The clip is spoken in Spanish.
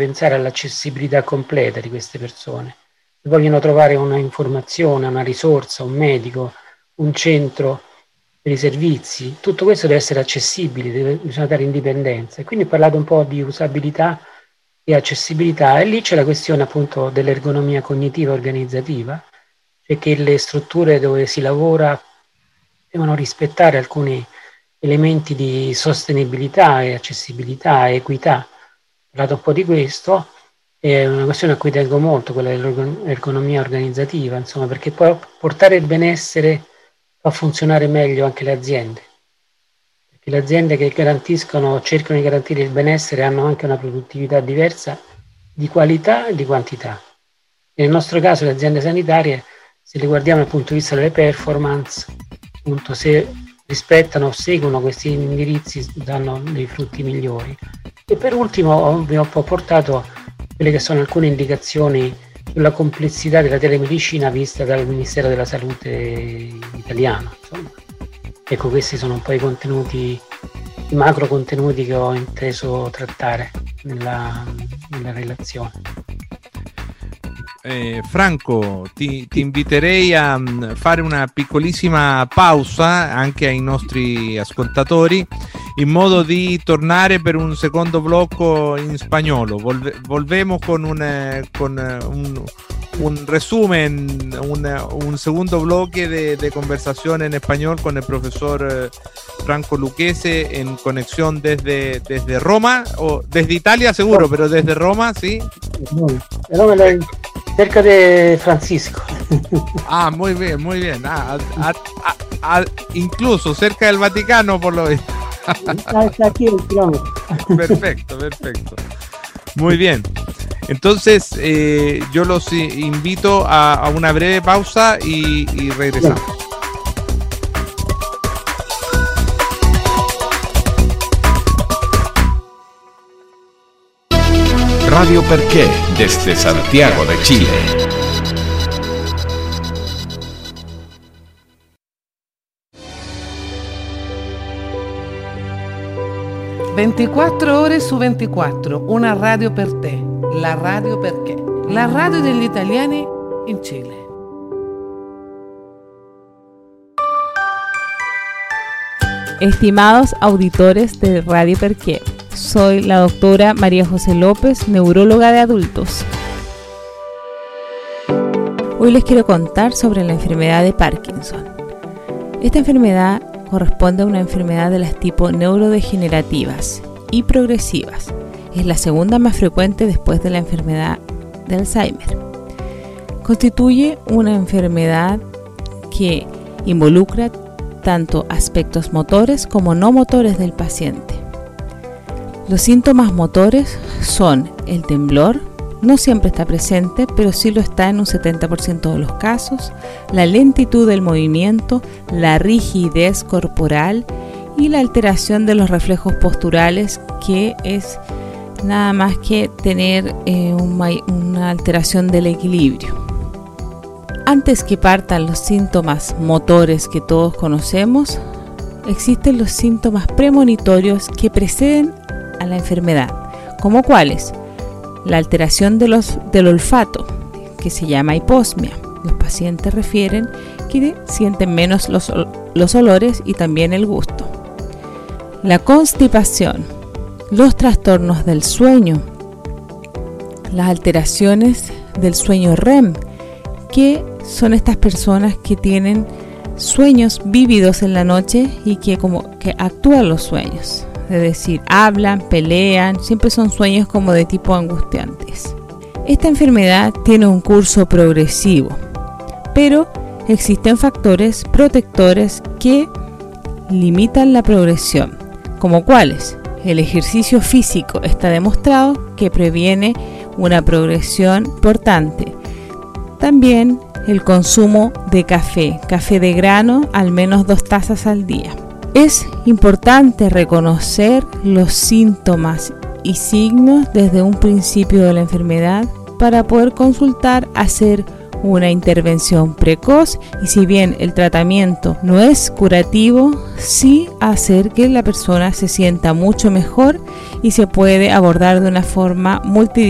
pensare all'accessibilità completa di queste persone. Se vogliono trovare una informazione, una risorsa, un medico, un centro per i servizi, tutto questo deve essere accessibile, bisogna dare indipendenza. E quindi ho parlato un po' di usabilità e accessibilità, e lì c'è la questione appunto dell'ergonomia cognitiva organizzativa, cioè che le strutture dove si lavora devono rispettare alcuni elementi di sostenibilità e accessibilità e equità. Ho parlato un po' di questo, è una questione a cui tengo molto, quella dell'ergonomia organizzativa, insomma, perché poi portare il benessere fa funzionare meglio anche le aziende. Perché le aziende che cercano di garantire il benessere hanno anche una produttività diversa di qualità e di quantità. E nel nostro caso le aziende sanitarie, se le guardiamo dal punto di vista delle performance, appunto, se rispettano o seguono questi indirizzi danno dei frutti migliori. E per ultimo vi ho portato quelle che sono alcune indicazioni sulla complessità della telemedicina vista dal Ministero della Salute italiano. Insomma. Ecco, questi sono un po' i contenuti, i macro contenuti che ho inteso trattare nella relazione. Franco, ti inviterei a fare una piccolissima pausa anche ai nostri ascoltatori, in modo di tornare per un secondo blocco in spagnolo. Volvemos con un resumen, un segundo bloque de conversación en español con el profesor Franco Lucchese en conexión desde Roma, o desde Italia seguro, pero desde Roma, ¿sí? Cerca de Francisco. Ah, muy bien, muy bien. Incluso cerca del Vaticano, por lo visto. Está aquí el kilómetro. Perfecto. Muy bien. Entonces, yo los invito a una breve pausa y regresamos. Bien. Radio Perché, desde Santiago de Chile. «24 ore su 24, una radio per te, la radio perché, la radio degli italiani in Cile». Estimados auditores de Radio Perché, soy la doctora María José López, neuróloga de adultos. Hoy les quiero contar sobre la enfermedad de Parkinson. Esta enfermedad corresponde a una enfermedad de las tipo neurodegenerativas y progresivas. Es la segunda más frecuente después de la enfermedad de Alzheimer. Constituye una enfermedad que involucra tanto aspectos motores como no motores del paciente. Los síntomas motores son el temblor, no siempre está presente, pero sí lo está en un 70% de los casos, la lentitud del movimiento, la rigidez corporal y la alteración de los reflejos posturales, que es nada más que tener una alteración del equilibrio. Antes que partan los síntomas motores que todos conocemos, existen los síntomas premonitorios que preceden a la enfermedad, como cuáles: la alteración del olfato, que se llama hiposmia. Los pacientes refieren que sienten menos los olores y también el gusto. La constipación, los trastornos del sueño, las alteraciones del sueño REM, que son estas personas que tienen sueños vívidos en la noche y que como que actúan los sueños. Es decir, hablan, pelean, siempre son sueños como de tipo angustiantes. Esta enfermedad tiene un curso progresivo, pero existen factores protectores que limitan la progresión, como cuáles: el ejercicio físico está demostrado que previene una progresión importante. También el consumo de café de grano, al menos 2 tazas al día. Es importante reconocer los síntomas y signos desde un principio de la enfermedad para poder consultar, hacer una intervención precoz y, si bien el tratamiento no es curativo, sí hacer que la persona se sienta mucho mejor y se puede abordar de una forma multidisciplinaria